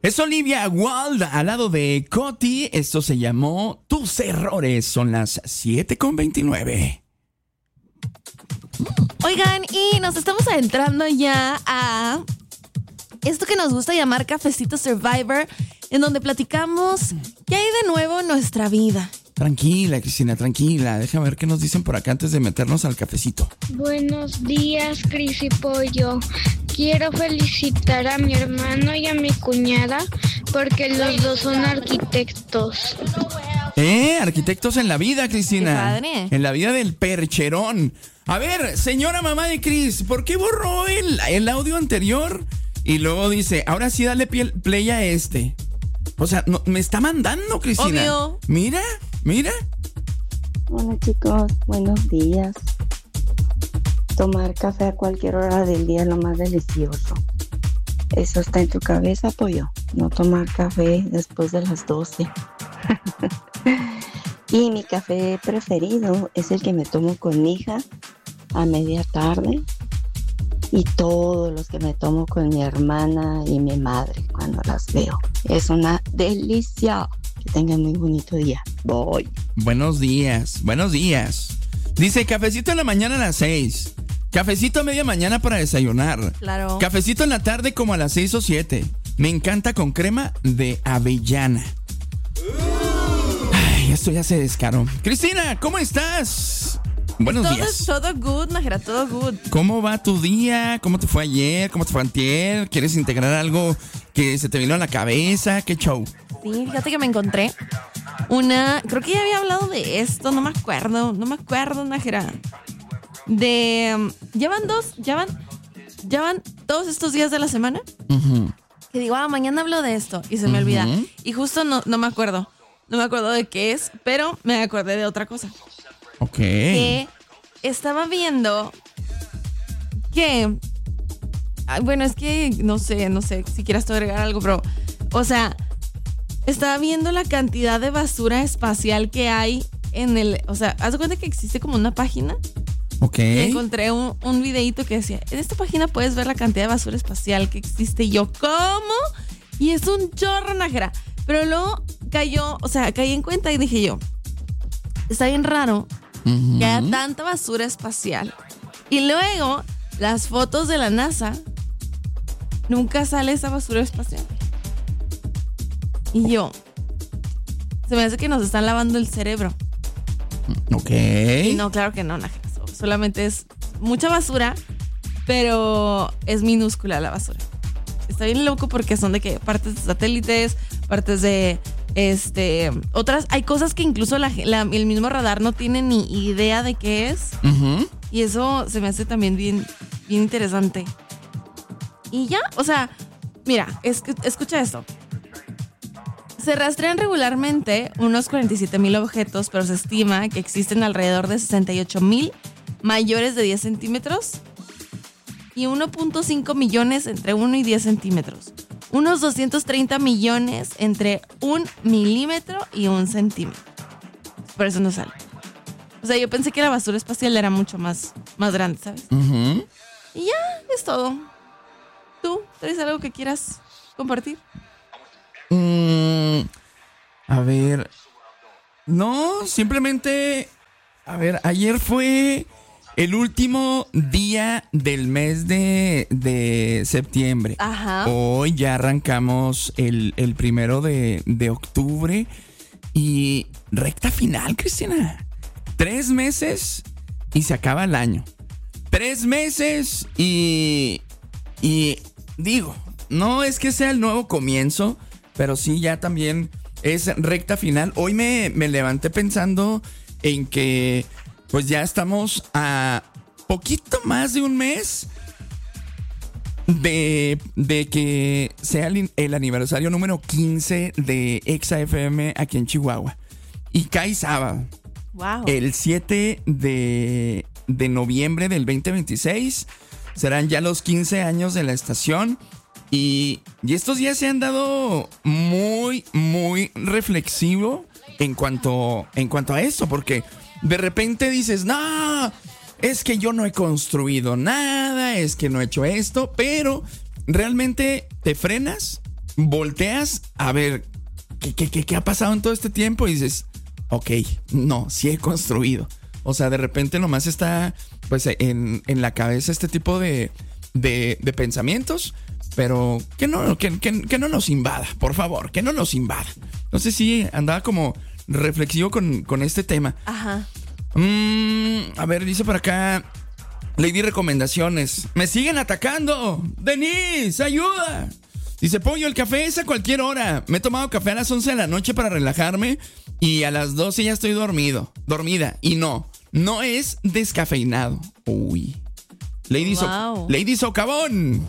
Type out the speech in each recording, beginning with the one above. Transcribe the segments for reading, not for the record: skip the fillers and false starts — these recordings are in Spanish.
Es Olivia Wilde al lado de Coti. Esto se llamó Tus Errores. Son las 7:29. Oigan, y nos estamos adentrando ya a esto que nos gusta llamar Cafecito Survivor, en donde platicamos qué hay de nuevo en nuestra vida. Tranquila, Cristina, tranquila. Déjame ver qué nos dicen por acá antes de meternos al cafecito. Buenos días, Cris y Pollo. Quiero felicitar a mi hermano y a mi cuñada porque los dos son arquitectos. Arquitectos en la vida, Cristina. Qué padre. En la vida del percherón. A ver, señora mamá de Cris, ¿por qué borró el audio anterior? Y luego dice, ahora sí dale play a este. O sea, no, me está mandando, Cristina. Obvio. Mira. Hola chicos, buenos días. Tomar café a cualquier hora del día es lo más delicioso. Eso está en tu cabeza, Pollo. No tomar café después de las 12. Y mi café preferido es el que me tomo con mi hija a media tarde. Y todos los que me tomo con mi hermana y mi madre cuando las veo. Es una delicia. Que tengan muy bonito día. Voy. Buenos días. Dice, cafecito en la mañana a las 6. Cafecito a media mañana para desayunar. Claro. Cafecito en la tarde como a las 6 o 7. Me encanta con crema de avellana. Ay, esto ya se descaró. Cristina, ¿cómo estás? Buenos días. Todo good, Najera, todo good. ¿Cómo va tu día? ¿Cómo te fue ayer? ¿Cómo te fue antier? ¿Quieres integrar algo que se te vino a la cabeza? ¿Qué show? Sí, fíjate que me encontré creo que ya había hablado de esto, no me acuerdo, Najera. Ya van todos estos días de la semana. Uh-huh. Que digo, mañana hablo de esto y se me olvida. Y justo no me acuerdo. No me acuerdo de qué es, pero me acordé de otra cosa. Ok. Que estaba viendo que... Bueno, es que no sé si quieras tú agregar algo, pero... O sea, estaba viendo la cantidad de basura espacial que hay en el... O sea, haz de cuenta que existe como una página. Ok. Y encontré un videíto que decía, en esta página puedes ver la cantidad de basura espacial que existe. Y yo, ¿cómo? Y es un chorro, Najera. Pero luego caí en cuenta y dije yo, está bien raro que haya tanta basura espacial. Y luego, las fotos de la NASA, nunca sale esa basura espacial. Y yo, se me hace que nos están lavando el cerebro. Ok. Y no, claro que no, Najera. Solamente es mucha basura, pero es minúscula la basura. Está bien loco porque son de que partes de satélites, partes de otras, hay cosas que incluso el mismo radar no tiene ni idea de qué es. Uh-huh. Y eso se me hace también bien, bien interesante. Y ya, o sea, mira, escucha esto. Se rastrean regularmente unos 47,000 objetos, pero se estima que existen alrededor de 68,000 mayores de 10 centímetros y 1.5 millones entre 1 y 10 centímetros. Unos 230 millones entre 1 milímetro y 1 centímetro. Por eso no sale. O sea, yo pensé que la basura espacial era mucho más grande, ¿sabes? Uh-huh. Y ya, es todo. ¿Tú traes algo que quieras compartir? A ver. No, simplemente... A ver, ayer fue el último día del mes de septiembre. Ajá. Hoy ya arrancamos el 1 de octubre. Y recta final, Cristina. 3 meses y se acaba el año. 3 meses y digo, no es que sea el nuevo comienzo, pero sí ya también es recta final. Hoy me levanté pensando en que pues ya estamos a poquito más de un mes de que sea el aniversario número 15 de Exa FM aquí en Chihuahua. Y cae sábado. Wow. El 7 de noviembre del 2026 serán ya los 15 años de la estación. Y estos días se han dado muy, muy reflexivo en cuanto a esto, porque de repente dices, no, es que yo no he construido nada, es que no he hecho esto, pero realmente te frenas volteas a ver qué ha pasado en todo este tiempo y dices, ok, no, sí he construido. O sea, de repente nomás está pues en la cabeza este tipo de pensamientos, pero que no nos invada, por favor, que no nos invada. Entonces sí, andaba como reflexivo con este tema. Ajá. A ver, dice por acá Lady Recomendaciones. ¡Me siguen atacando! ¡Denise, ayuda! Dice, pollo, el café es a cualquier hora. Me he tomado café a las 11 de la noche para relajarme y a las 12 ya estoy dormida. Y no es descafeinado. Uy. Lady Socavón.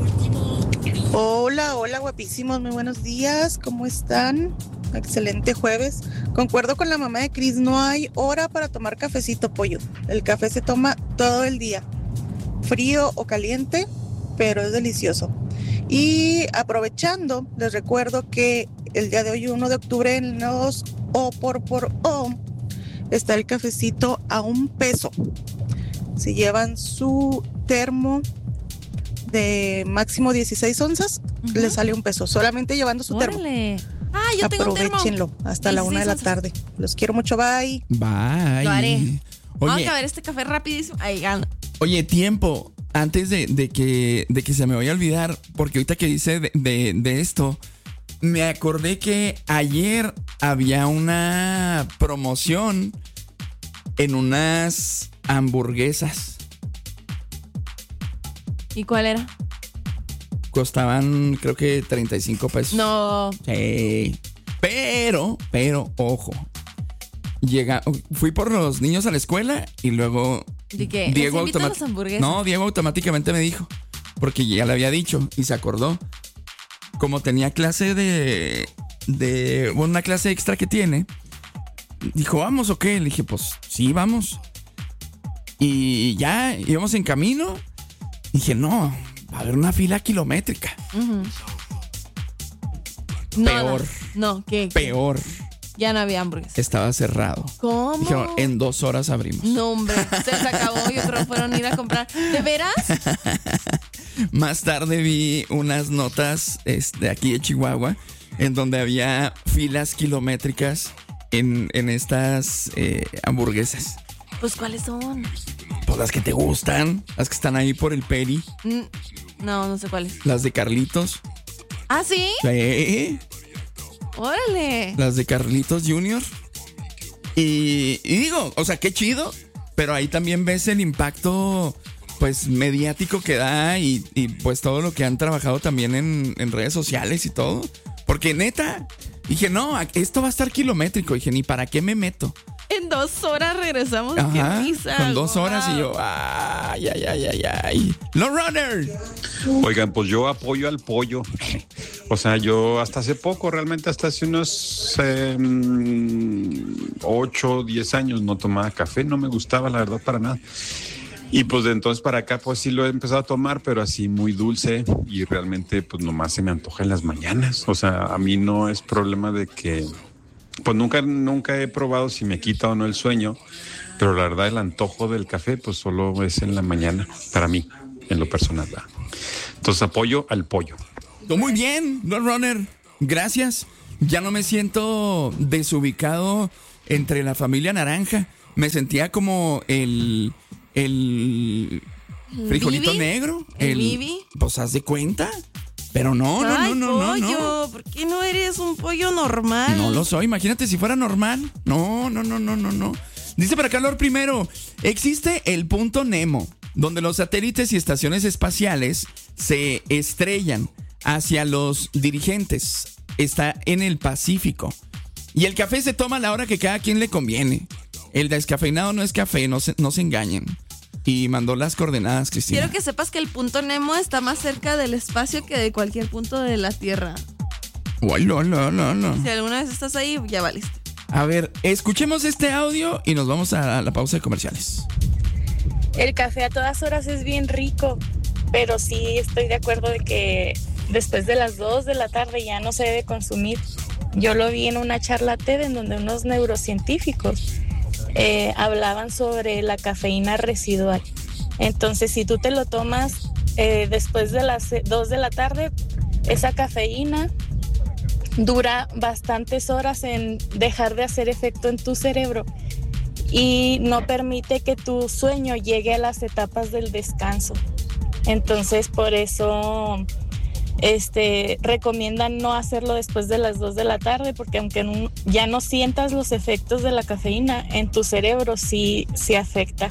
Hola, guapísimos, muy buenos días, ¿cómo están? Excelente jueves. Concuerdo con la mamá de Cris, no hay hora para tomar cafecito, pollo. El café se toma todo el día, frío o caliente, pero es delicioso. Y aprovechando, les recuerdo que el día de hoy, 1 de octubre, en los O por O, está el cafecito a $1. Si llevan su termo de máximo 16 onzas, les sale $1. Solamente llevando su termo. Yo tengo un termo. Aprovechenlo hasta la 1 de la tarde. Los quiero mucho, bye. Lo haré. Oye, vamos a ver este café rapidísimo. Ahí gana. Oye, tiempo. Antes de que se me vaya a olvidar, porque ahorita que dice de esto, me acordé que ayer había una promoción en unas hamburguesas. ¿Y cuál era? Costaban, creo que $35. No. Sí. Pero, ojo. Fui por los niños a la escuela y luego ¿De qué? Diego las hamburguesas. No, Diego automáticamente me dijo, porque ya le había dicho y se acordó. Como tenía clase una clase extra que tiene, dijo, ¿vamos o qué? Le dije, pues sí, vamos. Y ya íbamos en camino. Dije, no, va a haber una fila kilométrica. Uh-huh. Peor. No, ¿qué? Peor. Ya no había hamburguesas. Estaba cerrado. ¿Cómo? Dijeron, en 2 horas abrimos. No, hombre, se les acabó. Yo creo que fueron a ir a comprar. ¿De veras? Más tarde vi unas notas de aquí de Chihuahua en donde había filas kilométricas en estas hamburguesas. Pues, ¿cuáles son? Pues las que te gustan, las que están ahí por el Peri. No sé cuáles. Las de Carlitos. ¿Ah, sí? Sí. ¡Órale! Las de Carlitos Jr. Y digo, o sea, qué chido, pero ahí también ves el impacto, pues, mediático que da y pues todo lo que han trabajado también en redes sociales y todo. Porque neta, dije, no, esto va a estar kilométrico. Dije, ni para qué me meto. En 2 horas regresamos. Ajá, ¡Qué risa! con 2 horas y yo, ay. ¡Los Runners! Oigan, pues yo apoyo al pollo. O sea, yo hasta hace poco, realmente hasta hace unos 8, 10 años no tomaba café, no me gustaba la verdad para nada. Y pues de entonces para acá pues sí lo he empezado a tomar, pero así muy dulce y realmente pues nomás se me antoja en las mañanas. O sea, a mí no es problema de que, pues nunca he probado si me quita o no el sueño, pero la verdad el antojo del café pues solo es en la mañana para mí, en lo personal, ¿verdad? Entonces apoyo al pollo. Muy bien, Lord Runner. Gracias. Ya no me siento desubicado entre la familia naranja. Me sentía como el frijolito ¿Bibi? negro. ¿El Bibi? Pues haz de cuenta. Pero no. pollo, ¿por qué no eres un pollo normal? No lo soy. Imagínate si fuera normal. No. Dice para acá Lord primero. Existe el punto Nemo, donde los satélites y estaciones espaciales se estrellan hacia los dirigentes. Está en el Pacífico. Y el café se toma a la hora que cada quien le conviene. El descafeinado no es café, no se engañen. Y mandó las coordenadas, Cristina. Quiero que sepas que el punto Nemo está más cerca del espacio que de cualquier punto de la Tierra. Uy, no. Si alguna vez estás ahí, ya valiste. A ver, escuchemos este audio y nos vamos a la pausa de comerciales. El café a todas horas es bien rico, pero sí estoy de acuerdo de que después de las 2 de la tarde ya no se debe consumir. Yo lo vi en una charla TED en donde unos neurocientíficos hablaban sobre la cafeína residual. Entonces, si tú te lo tomas después de las 2 de la tarde, esa cafeína dura bastantes horas en dejar de hacer efecto en tu cerebro y no permite que tu sueño llegue a las etapas del descanso. Entonces, por eso recomiendan no hacerlo después de las 2 de la tarde, porque aunque ya no sientas los efectos de la cafeína, en tu cerebro sí afecta.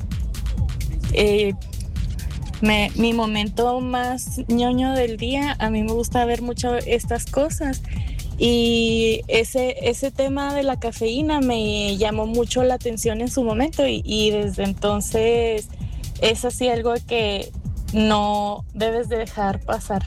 Mi momento más ñoño del día, a mí me gusta ver mucho estas cosas, y ese tema de la cafeína me llamó mucho la atención en su momento, y desde entonces es así algo que no debes de dejar pasar.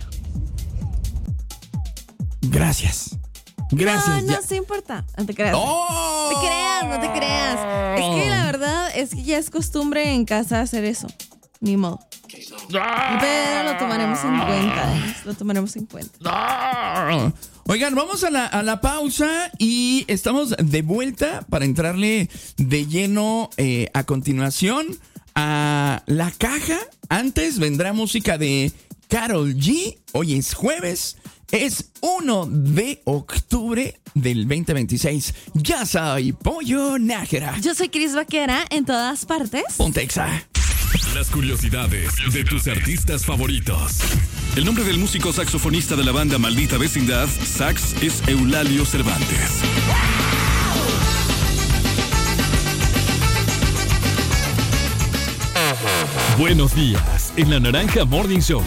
Gracias. No se importa. No te creas. ¡Oh! No te creas. Es que la verdad es que ya es costumbre en casa hacer eso. Ni modo. Pero lo tomaremos en cuenta. Oigan, vamos a la pausa y estamos de vuelta para entrarle de lleno a continuación a la caja. Antes vendrá música de Karol G. Hoy es jueves. Es 1 de octubre del 2026. Ya soy Pollo Nájera. Yo soy Cris Vaquera en todas partes. Pontexa. Las curiosidades de tus artistas favoritos. El nombre del músico saxofonista de la banda Maldita Vecindad, Sax, es Eulalio Cervantes. Buenos días en la Naranja Morning Show.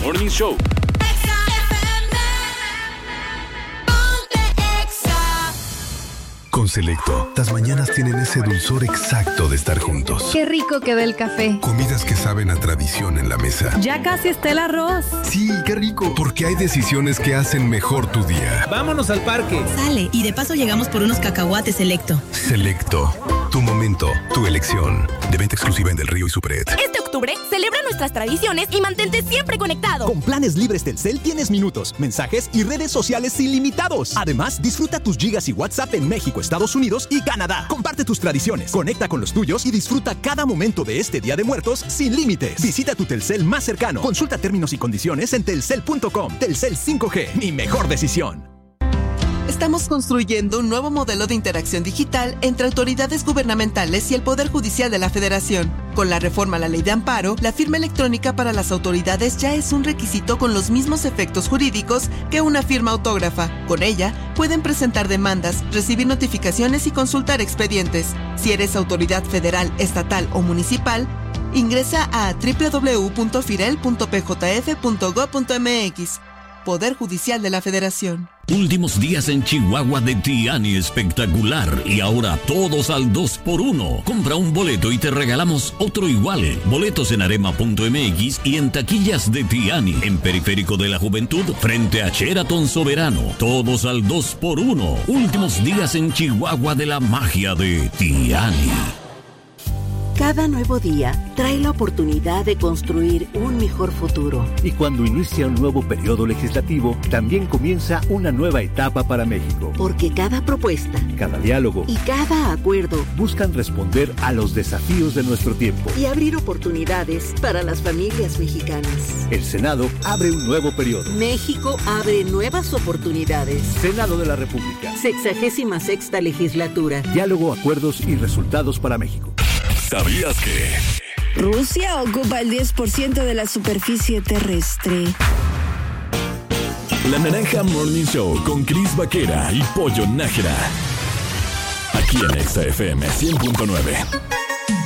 Con Selecto, las mañanas tienen ese dulzor exacto de estar juntos. Qué rico queda el café. Comidas que saben a tradición en la mesa. Ya casi está el arroz. Sí, qué rico. Porque hay decisiones que hacen mejor tu día. Vámonos al parque. Sale, y de paso llegamos por unos cacahuates Selecto. Selecto, tu momento, tu elección. De venta exclusiva en Del Río y Superette. Este octubre, celebra nuestras tradiciones y mantente siempre conectado. Con planes libres Telcel tienes minutos, mensajes y redes sociales ilimitados. Además, disfruta tus gigas y WhatsApp en México, Estados Unidos y Canadá. Comparte tus tradiciones, conecta con los tuyos y disfruta cada momento de este Día de Muertos sin límites. Visita tu Telcel más cercano. Consulta términos y condiciones en telcel.com. Telcel 5G, mi mejor decisión. Estamos construyendo un nuevo modelo de interacción digital entre autoridades gubernamentales y el Poder Judicial de la Federación. Con la reforma a la Ley de Amparo, la firma electrónica para las autoridades ya es un requisito con los mismos efectos jurídicos que una firma autógrafa. Con ella, pueden presentar demandas, recibir notificaciones y consultar expedientes. Si eres autoridad federal, estatal o municipal, ingresa a www.firel.pjf.gov.mx. Poder Judicial de la Federación. Últimos días en Chihuahua de Tiani espectacular y ahora todos al 2x1. Compra un boleto y te regalamos otro igual. Boletos en arema.mx y en taquillas de Tiani en Periférico de la Juventud frente a Sheraton Soberano. Todos al 2x1. Últimos días en Chihuahua de la magia de Tiani. Cada nuevo día trae la oportunidad de construir un mejor futuro. Y cuando inicia un nuevo periodo legislativo, también comienza una nueva etapa para México. Porque cada propuesta, cada diálogo y cada acuerdo buscan responder a los desafíos de nuestro tiempo y abrir oportunidades para las familias mexicanas. El Senado abre un nuevo periodo. México abre nuevas oportunidades. Senado de la República. 66ª legislatura. Diálogo, acuerdos y resultados para México. ¿Sabías que Rusia ocupa el 10% de la superficie terrestre? La Naranja Morning Show con Cris Vaquera y Pollo Nájera. Aquí en Exa FM 100.9.